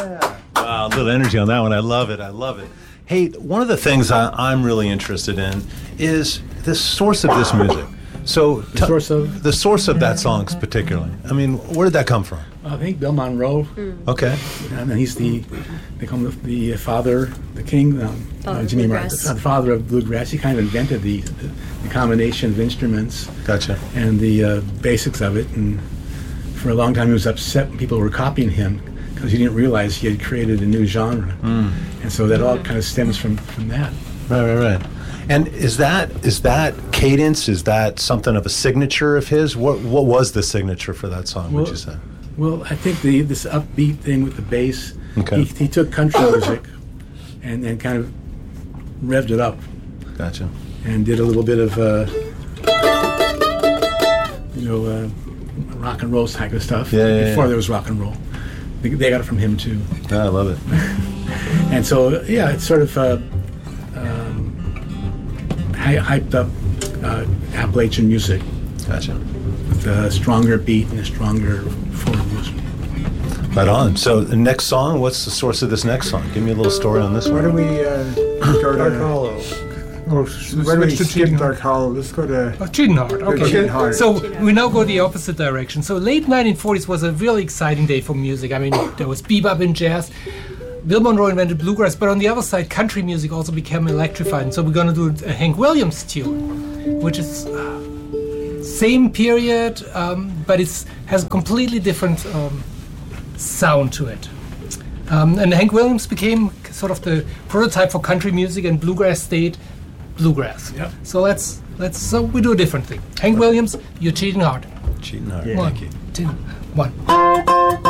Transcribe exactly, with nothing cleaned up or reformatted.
Yeah. Wow, a little energy on that one. I love it. I love it. Hey, one of the things I, I'm really interested in is the source of this music. So the source of the source of that song, particularly. I mean, where did that come from? I think Bill Monroe. Mm. Okay. And he's the they call him the, the father, the king, um, father, uh, Jimmy Martin, the father of bluegrass. He kind of invented the, the, the combination of instruments. Gotcha. And the uh, basics of it. And for a long time, he was upset when people were copying him because he didn't realize he had created a new genre. Mm. And so that all kind of stems from, from that. Right, right, right. And is that is that cadence? Is that something of a signature of his? What what was the signature for that song? Well, would you say? Well, I think the this upbeat thing with the bass. Okay. He, he took country music and and kind of revved it up. Gotcha. And did a little bit of uh, you know uh, rock and roll type of stuff. Yeah, yeah, Before yeah. there was rock and roll, they, they got it from him too. Yeah, I love it. And so yeah, it's sort of. Uh, um, hy- hyped up uh, Appalachian music. Gotcha. With a stronger beat and a stronger forward motion. Right on. So the next song, what's the source of this next song? Give me a little story on this Why one. don't we uh, go to Dark Hollow. Oh, sh- why don't we switch to skip Cheating Dark Hollow? Let's go to. Oh, Cheating Heart. Okay. Cheating Heart. So we now go the opposite direction. So late nineteen forties was a really exciting day for music. I mean, there was bebop and jazz. Bill Monroe invented bluegrass, but on the other side, country music also became electrified. And so we're going to do a Hank Williams tune, which is uh, same period, um, but it has a completely different um, sound to it. Um, and Hank Williams became sort of the prototype for country music, and bluegrass stayed bluegrass. Yep. So let's let's so we do a different thing. Hank Williams, You're Cheating Hard. Cheating Heart. Yeah. One, Thank you. two, one.